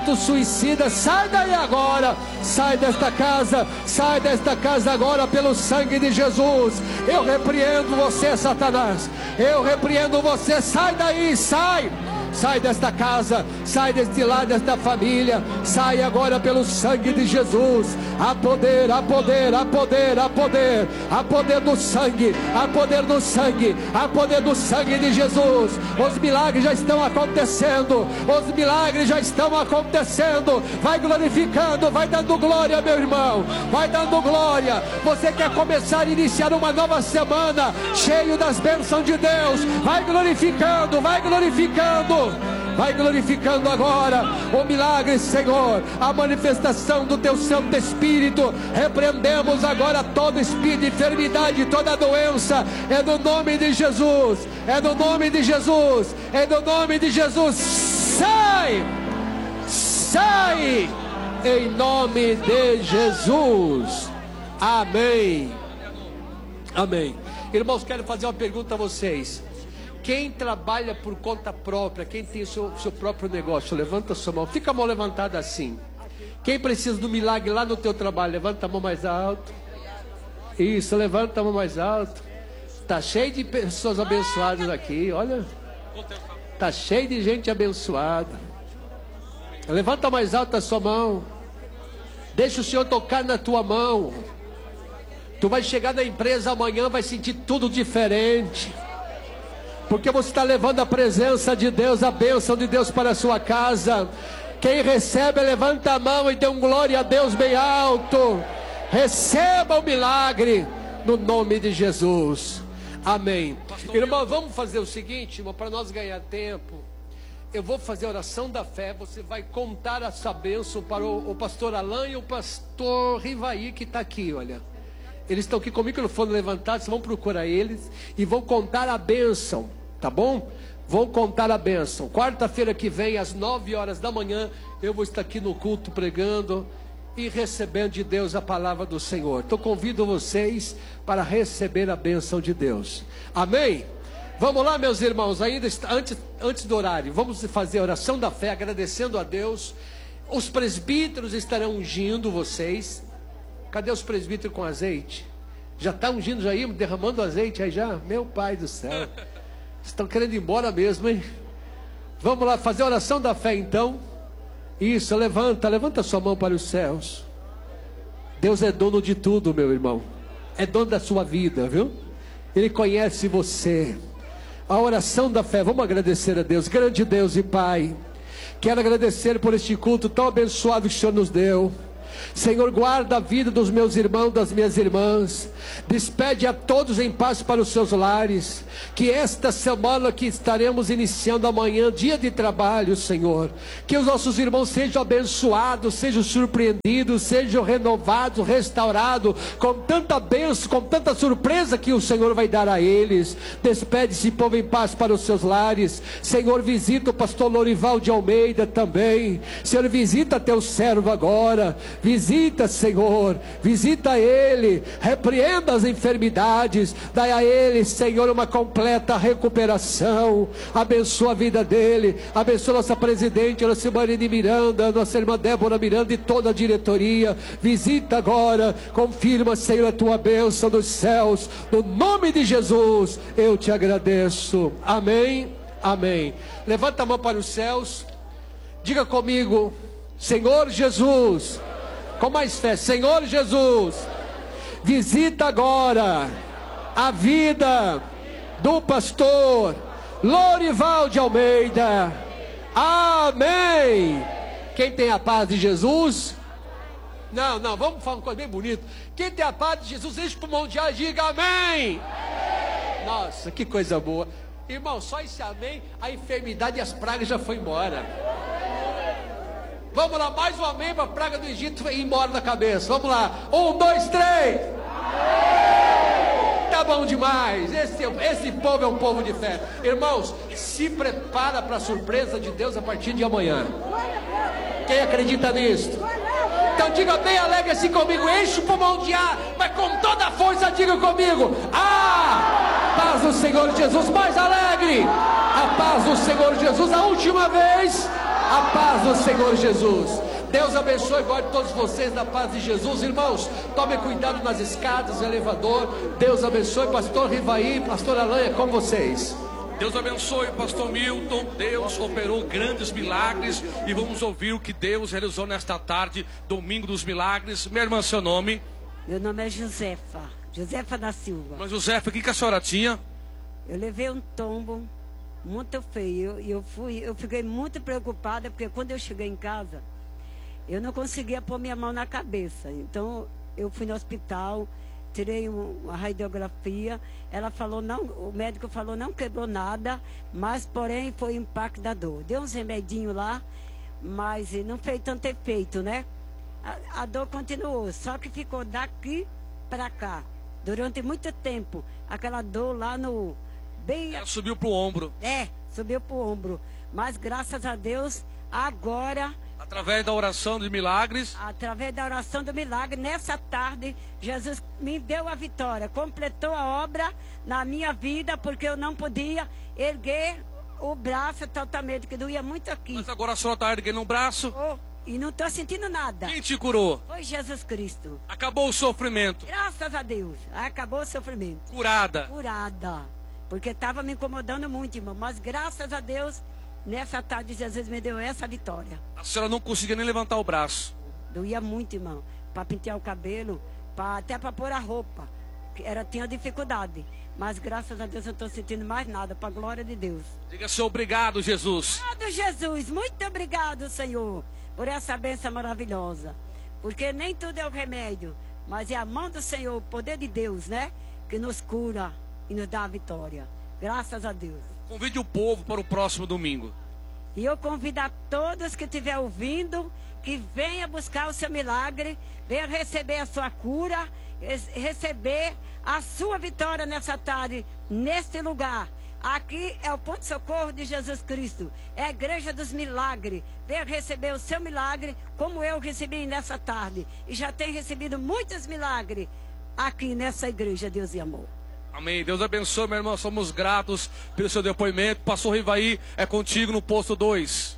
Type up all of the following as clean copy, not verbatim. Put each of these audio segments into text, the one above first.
pensamento suicida, sai daí agora, sai desta casa agora pelo sangue de Jesus. Eu repreendo você, Satanás, eu repreendo você, sai daí, sai desta casa, sai deste lar, desta família, sai agora pelo sangue de Jesus. Há poder, há poder, há poder, há poder, há poder do sangue, há poder do sangue, há poder do sangue de Jesus. Os milagres já estão acontecendo, os milagres já estão acontecendo. Vai glorificando, vai dando glória, meu irmão, vai dando glória. Você quer começar a iniciar uma nova semana cheio das bênçãos de Deus, vai glorificando, vai glorificando. Vai glorificando agora o milagre, Senhor, a manifestação do teu Santo Espírito. Repreendemos agora todo espírito de enfermidade, toda doença, é no nome de Jesus, é no nome de Jesus, é no nome de Jesus. Sai, em nome de Jesus. Amém. Amém. Irmãos, quero fazer uma pergunta a vocês. Quem trabalha por conta própria, quem tem seu próprio negócio, levanta a sua mão, fica a mão levantada assim. Quem precisa do milagre lá no teu trabalho, levanta a mão mais alto. Isso, levanta a mão mais alto. Está cheio de pessoas abençoadas aqui, olha. Está cheio de gente abençoada. Levanta mais alto a sua mão. Deixa o Senhor tocar na tua mão. Tu vai chegar na empresa amanhã, vai sentir tudo diferente. Porque você está levando a presença de Deus, a bênção de Deus para a sua casa. Quem recebe, levanta a mão e dê um glória a Deus bem alto. Receba o milagre no nome de Jesus. Amém. Irmão, vamos fazer o seguinte, irmão, para nós ganhar tempo. Eu vou fazer a oração da fé. Você vai contar essa bênção para o pastor Alain e o pastor Rivaí, que está aqui, olha. Eles estão aqui comigo, que não foram levantados. Vão procurar eles e vão contar a bênção. Tá bom? Vou contar a bênção. Quarta-feira que vem, às 9 horas da manhã, eu vou estar aqui no culto pregando e recebendo de Deus a palavra do Senhor. Então convido vocês para receber a bênção de Deus. Amém? Vamos lá, meus irmãos, ainda antes do horário, vamos fazer a oração da fé, agradecendo a Deus. Os presbíteros estarão ungindo vocês. Cadê os presbíteros com azeite? Já está ungindo, já ia derramando azeite aí já? Meu Pai do céu. Estão querendo ir embora mesmo, hein? Vamos lá fazer a oração da fé então. Isso, levanta sua mão para os céus. Deus é dono de tudo, meu irmão. É dono da sua vida, viu? Ele conhece você. A oração da fé, vamos agradecer a Deus. Grande Deus e Pai, quero agradecer por este culto tão abençoado que o Senhor nos deu. Senhor, guarda a vida dos meus irmãos, das minhas irmãs. Despede a todos em paz para os seus lares. Que esta semana que estaremos iniciando amanhã, dia de trabalho, Senhor, que os nossos irmãos sejam abençoados, sejam surpreendidos, sejam renovados, restaurados, com tanta bênção, com tanta surpresa que o Senhor vai dar a eles. Despede esse povo em paz para os seus lares. Senhor, visita o pastor Lorival de Almeida também. Senhor, visita teu servo agora. Visita, Senhor, visita ele, repreenda as enfermidades, dai a ele, Senhor, uma completa recuperação. Abençoa a vida dele, abençoa nossa presidente, nossa irmã Irene Miranda, nossa irmã Débora Miranda e toda a diretoria. Visita agora, confirma, Senhor, a tua bênção dos céus, no nome de Jesus, eu te agradeço. Amém, amém. Levanta a mão para os céus, diga comigo: Senhor Jesus, com mais fé, Senhor Jesus, visita agora a vida do pastor Lorival de Almeida. Amém. Quem tem a paz de Jesus? Não, vamos falar uma coisa bem bonita. Quem tem a paz de Jesus, enche o pulmão de ar e diga amém. Nossa, que coisa boa. Irmão, só esse amém, a enfermidade e as pragas já foi embora. Vamos lá, mais um amém para a praga do Egito ir embora da cabeça. Vamos lá, 1, 2, 3. Tá bom demais. Esse povo é um povo de fé. Irmãos, se prepara para a surpresa de Deus a partir de amanhã. Quem acredita nisso? Então diga bem alegre assim comigo, enche o pulmão de ar, mas com toda a força diga comigo: paz do Senhor Jesus. Mais alegre, a paz do Senhor Jesus. A última vez, A paz do Senhor Jesus. Deus abençoe e guarde todos vocês na paz de Jesus. Irmãos, tomem cuidado nas escadas, no elevador. Deus abençoe. Pastor Rivaí, pastor Alain, é com vocês. Deus abençoe, pastor Milton. Deus operou grandes milagres e vamos ouvir o que Deus realizou nesta tarde, domingo dos milagres. Minha irmã, seu nome? Meu nome é Josefa da Silva. Mas Josefa, o que a senhora tinha? Eu levei um tombo muito feio e eu fiquei muito preocupada porque quando eu cheguei em casa eu não conseguia pôr minha mão na cabeça. Então eu fui no hospital, tirei uma radiografia. Ela falou não, o médico falou não quebrou nada, mas porém foi impacto da dor. Deu uns remedinhos lá, mas não fez tanto efeito, né? A dor continuou, só que ficou daqui para cá durante muito tempo. Aquela dor lá no bem. Ela subiu pro ombro. Subiu pro ombro. Mas graças a Deus, agora, através da oração de milagres, através da oração do milagre, nessa tarde, Jesus me deu a vitória, completou a obra na minha vida, porque eu não podia erguer o braço totalmente, que doía muito aqui. Mas agora a senhora está erguendo o braço. E não estou sentindo nada. Quem te curou? Foi Jesus Cristo. Acabou o sofrimento. Graças a Deus, acabou o sofrimento. Curada. Curada. Porque estava me incomodando muito, irmão. Mas graças a Deus, nessa tarde Jesus me deu essa vitória. A senhora não conseguia nem levantar o braço. Doía muito, irmão. Para pentear o cabelo, até para pôr a roupa. Tinha dificuldade. Mas graças a Deus eu não estou sentindo mais nada, para a glória de Deus. Diga assim, obrigado, Jesus. Obrigado, Jesus. Muito obrigado, Senhor, por essa bênção maravilhosa. Porque nem tudo é o remédio, mas é a mão do Senhor, o poder de Deus, né? Que nos cura e nos dá a vitória. Graças a Deus. Convide o povo para o próximo domingo. E eu convido a todos que estiver ouvindo, que venha buscar o seu milagre, venha receber a sua cura, receber a sua vitória nessa tarde, neste lugar. Aqui é o Ponto de Socorro de Jesus Cristo, é a Igreja dos Milagres. Venha receber o seu milagre, como eu recebi nessa tarde. E já tenho recebido muitos milagres aqui nessa igreja, Deus e amor. Amém. Deus abençoe, meu irmão. Somos gratos pelo seu depoimento. Pastor Rivaí, é contigo no posto 2.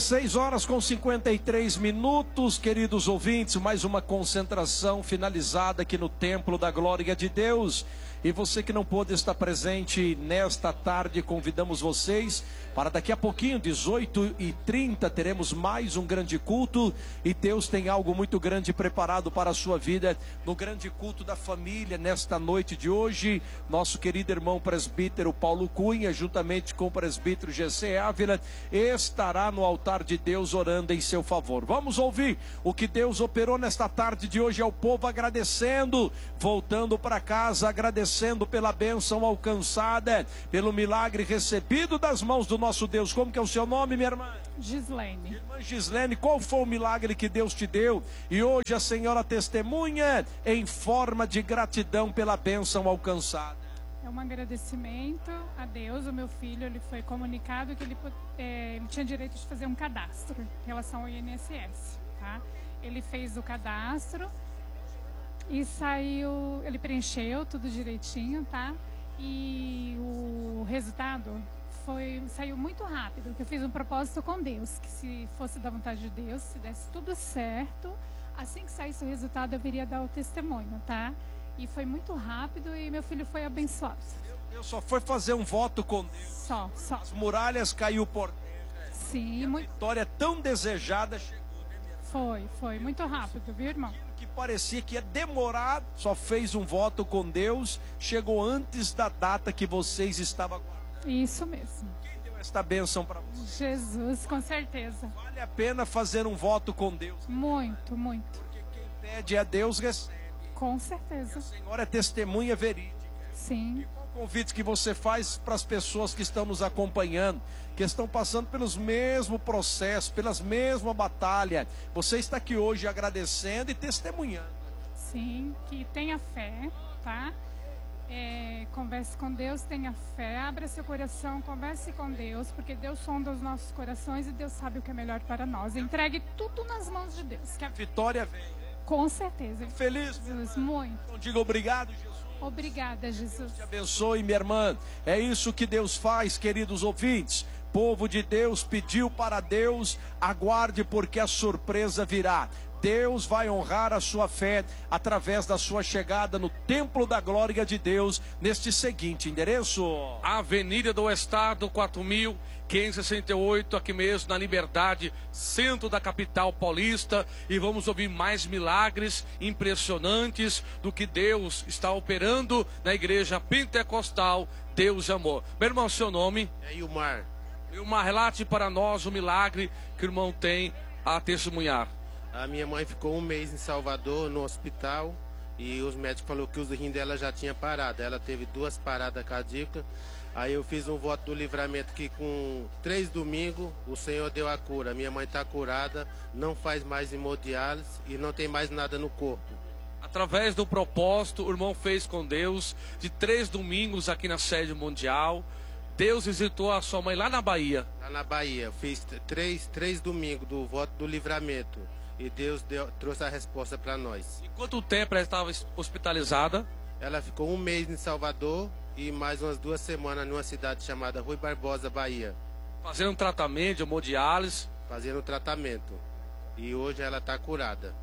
16h53, queridos ouvintes. Mais uma concentração finalizada aqui no Templo da Glória de Deus. E você que não pôde estar presente nesta tarde, convidamos vocês para daqui a pouquinho, 18h30, teremos mais um grande culto. E Deus tem algo muito grande preparado para a sua vida no grande culto da família nesta noite de hoje. Nosso querido irmão presbítero Paulo Cunha, juntamente com o presbítero GC Ávila, estará no altar de Deus orando em seu favor. Vamos ouvir o que Deus operou nesta tarde de hoje. É o povo agradecendo, voltando para casa, agradecendo pela bênção alcançada, pelo milagre recebido das mãos do nosso Deus. Como que é o seu nome, minha irmã? Gislene. Irmã Gislene, qual foi o milagre que Deus te deu? E hoje a senhora testemunha em forma de gratidão pela bênção alcançada. É um agradecimento a Deus. O meu filho, ele foi comunicado que ele tinha direito de fazer um cadastro em relação ao INSS, tá? Ele fez o cadastro e saiu, ele preencheu tudo direitinho, tá? E o resultado saiu muito rápido, porque eu fiz um propósito com Deus, que se fosse da vontade de Deus, se desse tudo certo, assim que saísse o resultado eu viria dar o testemunho, tá? E foi muito rápido e meu filho foi abençoado. Deus só foi fazer um voto com Deus. Só. As muralhas caiu por dentro. Sim, muito. A vitória tão desejada chegou, né, minha irmã? Foi muito rápido, viu, irmão? Que parecia que ia demorar, só fez um voto com Deus, chegou antes da data que vocês estavam aguardando. Isso mesmo. Quem deu esta bênção para vocês? Jesus, com certeza. Vale a pena fazer um voto com Deus. Muito, muito. Porque quem pede a Deus recebe. Com certeza. A senhora é testemunha verídica. Sim. E qual convite que você faz para as pessoas que estão nos acompanhando, que estão passando pelos mesmos processos, pelas mesmas batalhas? Você está aqui hoje agradecendo e testemunhando. Sim, que tenha fé, tá? Converse com Deus, tenha fé, abra seu coração, converse com Deus, porque Deus sonda os nossos corações e Deus sabe o que é melhor para nós. Entregue tudo nas mãos de Deus. Que a vitória vem. Com certeza. Feliz, Jesus, muito. Então diga obrigado, Jesus. Obrigada, Jesus. Deus te abençoe, minha irmã. É isso que Deus faz, queridos ouvintes. povo de Deus pediu para Deus, aguarde porque a surpresa virá. Deus vai honrar a sua fé através da sua chegada no templo da glória de Deus, neste seguinte endereço: Avenida do Estado, 4.568, aqui mesmo na Liberdade, centro da capital paulista. E vamos ouvir mais milagres impressionantes do que Deus está operando na igreja pentecostal Deus é Amor. Meu irmão, seu nome? É Ilmar. Ilmar, relate para nós o milagre que o irmão tem a testemunhar. A minha mãe ficou um mês em Salvador, no hospital, e os médicos falaram que os rins dela já tinha parado. Ela teve 2 paradas cardíacas. Aí eu fiz um voto do livramento que com 3 domingos o Senhor deu a cura. Minha mãe está curada, não faz mais hemodiálise e não tem mais nada no corpo. Através do propósito, o irmão fez com Deus, de 3 domingos aqui na sede mundial. Deus visitou a sua mãe lá na Bahia. Lá na Bahia, fiz 3 domingos do voto do livramento. E Deus trouxe a resposta para nós. E quanto tempo ela estava hospitalizada? Ela ficou um mês em Salvador e mais umas 2 semanas numa cidade chamada Rui Barbosa, Bahia. Fazendo um tratamento de hemodiálise. Fazendo um tratamento. E hoje ela está curada.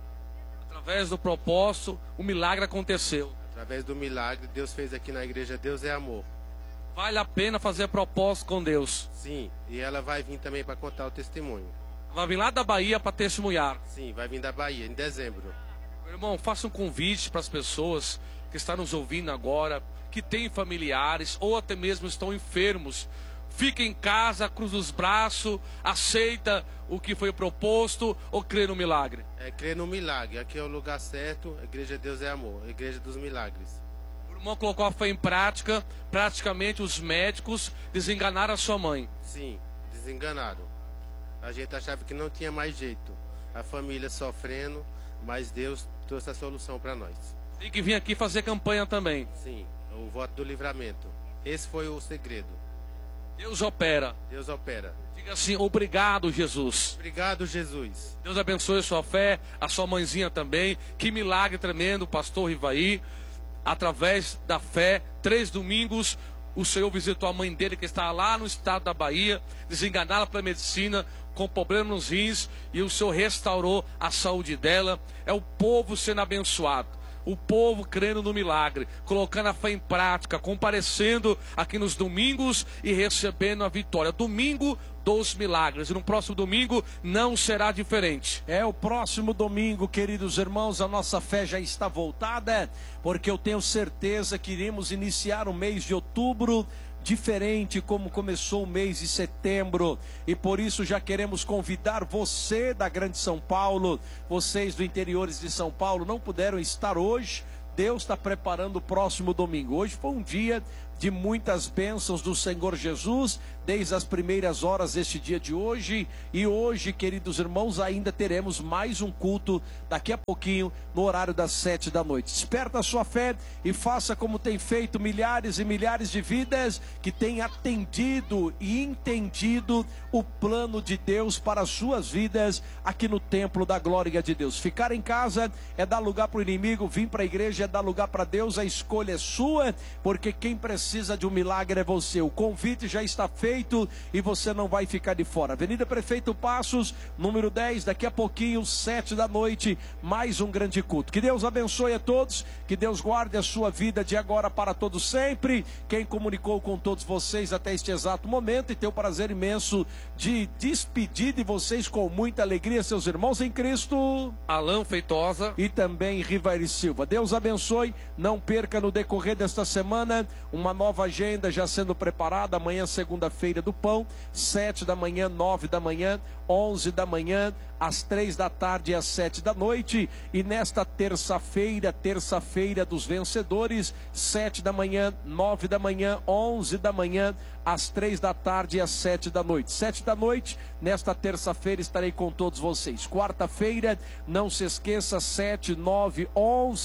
Através do propósito, o milagre aconteceu. Através do milagre, Deus fez aqui na igreja Deus é Amor. Vale a pena fazer propósito com Deus. Sim, e ela vai vir também para contar o testemunho. Vai vir lá da Bahia para testemunhar. Sim, vai vir da Bahia, em dezembro. Meu irmão, faça um convite para as pessoas que estão nos ouvindo agora, que têm familiares ou até mesmo estão enfermos. Fica em casa, cruza os braços, aceita o que foi proposto ou crê no milagre? É crer no milagre. Aqui é o lugar certo, a igreja Deus é Amor, a igreja dos milagres. O irmão colocou a fé em prática, praticamente os médicos desenganaram a sua mãe. Sim, desenganaram. A gente achava que não tinha mais jeito. A família sofrendo, mas Deus trouxe a solução para nós. Tem que vir aqui fazer campanha também. Sim, o voto do livramento. Esse foi o segredo. Deus opera. Deus opera. Diga assim, obrigado, Jesus. Obrigado, Jesus. Deus abençoe a sua fé, a sua mãezinha também. Que milagre tremendo, pastor Rivaí. Através da fé, 3 domingos, o Senhor visitou a mãe dele que está lá no estado da Bahia, desenganada pela medicina, com problema nos rins, e o Senhor restaurou a saúde dela. É o povo sendo abençoado, o povo crendo no milagre, colocando a fé em prática, comparecendo aqui nos domingos e recebendo a vitória. Domingo dos milagres, e no próximo domingo não será diferente. É o próximo domingo, queridos irmãos, a nossa fé já está voltada, porque eu tenho certeza que iremos iniciar o mês de outubro diferente como começou o mês de setembro, e por isso já queremos convidar você da Grande São Paulo, vocês do interiores de São Paulo não puderam estar hoje. Deus está preparando o próximo domingo. Hoje foi um dia de muitas bênçãos do Senhor Jesus, desde as primeiras horas deste dia de hoje. E hoje, queridos irmãos, ainda teremos mais um culto daqui a pouquinho, no horário das 7 da noite. Desperta a sua fé e faça como tem feito milhares e milhares de vidas que têm atendido e entendido o plano de Deus para as suas vidas aqui no templo da glória de Deus. Ficar em casa é dar lugar para o inimigo, vir para a igreja é dar lugar para Deus. A escolha é sua, porque quem precisa de um milagre é você. O convite já está feito e você não vai ficar de fora. Avenida Prefeito Passos, número 10, daqui a pouquinho, 7 da noite, mais um grande culto. Que Deus abençoe a todos, que Deus guarde a sua vida de agora para todos sempre. Quem comunicou com todos vocês até este exato momento, e tenho o prazer imenso de despedir de vocês com muita alegria, seus irmãos em Cristo, Alain Feitosa e também Rivaí Silva. Deus abençoe, não perca no decorrer desta semana uma nova agenda já sendo preparada. Amanhã, segunda-feira do pão, 7 da manhã, 9 da manhã, 11 da manhã, às 3 da tarde e às 7 da noite. E nesta terça-feira, terça-feira dos vencedores, 7 da manhã, 9 da manhã, 11 da manhã, às 3 da tarde e às 7 da noite. 7 da noite, nesta terça-feira estarei com todos vocês. Quarta-feira, não se esqueça, 7, 9, 11,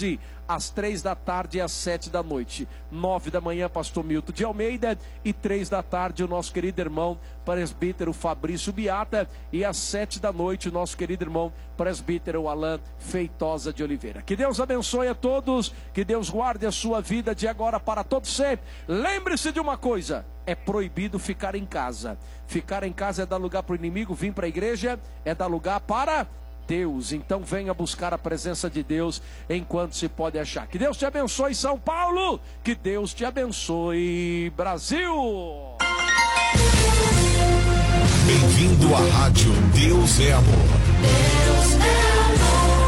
às 3 da tarde e às 7 da noite. 9 da manhã, pastor Milton de Almeida, e 3 da tarde, o nosso querido irmão presbítero Fabrício Biata, e às 7 da noite, o nosso querido irmão presbítero Alain Feitosa de Oliveira. Que Deus abençoe a todos, que Deus guarde a sua vida de agora para todos sempre. Lembre-se de uma coisa: é proibido ficar em casa. Ficar em casa é dar lugar para o inimigo, vir para a igreja é dar lugar para Deus. Então venha buscar a presença de Deus enquanto se pode achar. Que Deus te abençoe, São Paulo. Que Deus te abençoe, Brasil. Bem-vindo à rádio Deus é Amor. Deus é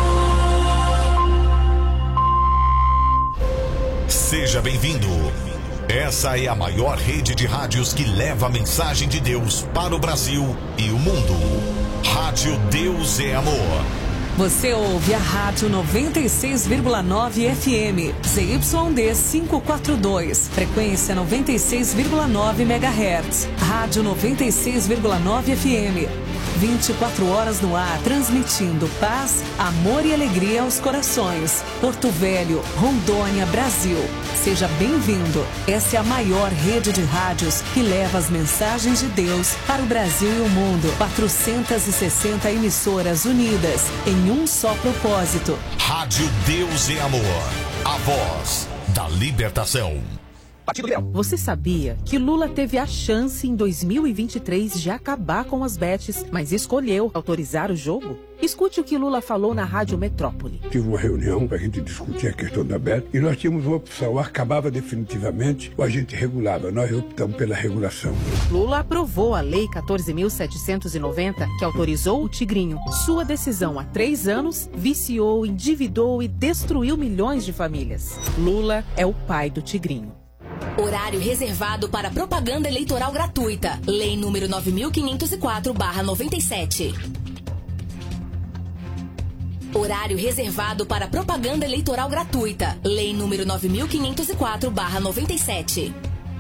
amor. Seja bem-vindo. Essa é a maior rede de rádios que leva a mensagem de Deus para o Brasil e o mundo. Rádio Deus é Amor. Você ouve a Rádio 96,9 FM, ZYD 542, frequência 96,9 MHz. Rádio 96,9 FM, 24 horas no ar, transmitindo paz, amor e alegria aos corações. Porto Velho, Rondônia, Brasil. Seja bem-vindo. Essa é a maior rede de rádios que leva as mensagens de Deus para o Brasil e o mundo. 460 emissoras unidas em um só propósito. Rádio Deus é Amor, a voz da libertação. Você sabia que Lula teve a chance em 2023 de acabar com as bets, mas escolheu autorizar o jogo? Escute o que Lula falou na Rádio Metrópole. Tive uma reunião para a gente discutir a questão da bet e nós tínhamos uma opção: ou acabava definitivamente ou a gente regulava. Nós optamos pela regulação. Lula aprovou a Lei 14.790, que autorizou o Tigrinho. Sua decisão há 3 anos viciou, endividou e destruiu milhões de famílias. Lula é o pai do Tigrinho. Horário reservado para propaganda eleitoral gratuita. Lei número 9504/97. Horário reservado para propaganda eleitoral gratuita. Lei número 9504/97.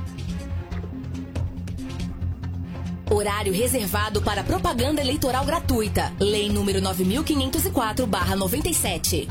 Horário reservado para propaganda eleitoral gratuita. Lei número 9504/97.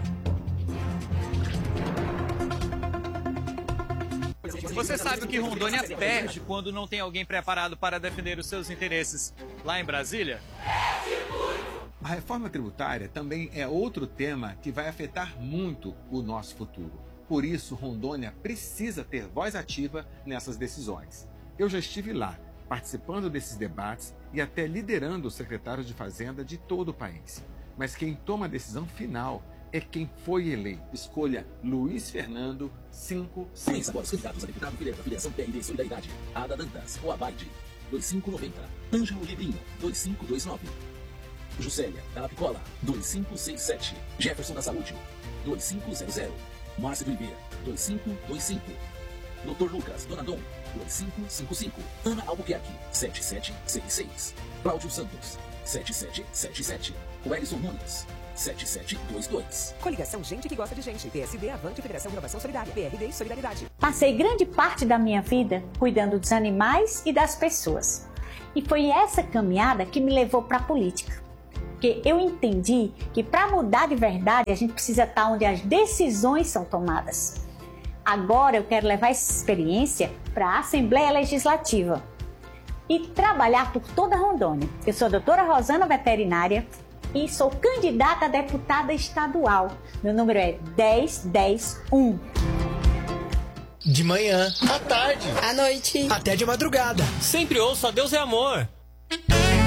Você sabe o que Rondônia perde quando não tem alguém preparado para defender os seus interesses lá em Brasília? A reforma tributária também é outro tema que vai afetar muito o nosso futuro. Por isso, Rondônia precisa ter voz ativa nessas decisões. Eu já estive lá, participando desses debates e até liderando os secretários de Fazenda de todo o país. Mas quem toma a decisão final é quem foi eleito. Escolha Luiz Fernando 55. Agora os candidatos a deputado da filiação PRD Solidariedade. Ada Dantas, o Abaide, 2590. Ângelo Librinho, 2529. Juscelia, da Picola, 2567. Jefferson da Saúde, 2500. Márcio do Ribeira, 2525. Dr. Lucas, Dona Dom, 2555. Ana Albuquerque, 7766. Cláudio Santos, 7777. Wellington Nunes, 7722. Coligação Gente que Gosta de Gente. PSD, Avante, Federação Renovação Solidária. PRD e Solidariedade. Passei grande parte da minha vida cuidando dos animais e das pessoas. E foi essa caminhada que me levou para a política. Porque eu entendi que para mudar de verdade a gente precisa estar onde as decisões são tomadas. Agora eu quero levar essa experiência para a Assembleia Legislativa e trabalhar por toda a Rondônia. Eu sou a doutora Rosana Veterinária e sou candidata a deputada estadual. Meu número é 10101. De manhã, à tarde, à noite, até de madrugada. Sempre ouço a Deus é Amor.